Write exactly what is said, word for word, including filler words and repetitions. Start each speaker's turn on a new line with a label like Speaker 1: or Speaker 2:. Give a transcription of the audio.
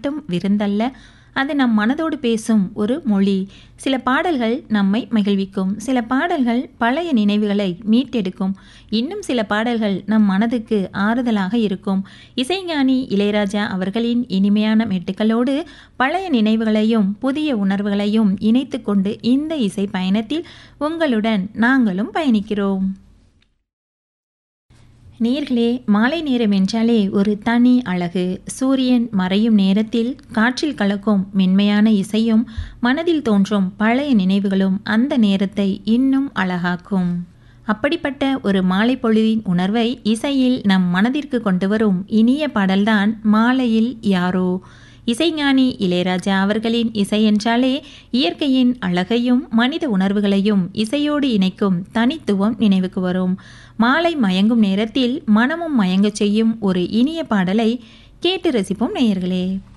Speaker 1: மட்டும் விருந்தல்ல, அது நம் மனதோடு பேசும் ஒரு மொழி. சில பாடல்கள் நம்மை மகிழ்விக்கும், சில பாடல்கள் பழைய நினைவுகளை மீட்டெடுக்கும், இன்னும் சில பாடல்கள் நம் மனதுக்கு ஆறுதலாக இருக்கும். இசைஞானி இளையராஜா அவர்களின் இனிமையான மெட்டுக்களோடு பழைய நினைவுகளையும் புதிய உணர்வுகளையும் இணைத்து கொண்டு இந்த இசை பயணத்தில் உங்களுடன் நாங்களும் பயணிக்கிறோம். நேர்களே, மாலை நேரம் என்றாலே ஒரு தனி அழகு. சூரியன் மறையும் நேரத்தில் காற்றில் கலக்கும் மென்மையான இசையும் மனதில் தோன்றும் பழைய நினைவுகளும் அந்த நேரத்தை இன்னும் அழகாக்கும். அப்படிப்பட்ட ஒரு மாலை பொழுதின் உணர்வை இசையில் நம் மனதிற்கு கொண்டு வரும் இனிய பாடல்தான் மாலையில் யாரோ. இசைஞானி இளையராஜா அவர்களின் இசை என்றாலே இயற்கையின் அழகையும் மனித உணர்வுகளையும் இசையோடு இணைக்கும் தனித்துவம் நினைவுக்கு வரும். மாலை மயங்கும் நேரத்தில் மனமும் மயங்கச் செய்யும் ஒரு இனிய பாடலை கேட்டு ரசிப்போம் நேயர்களே.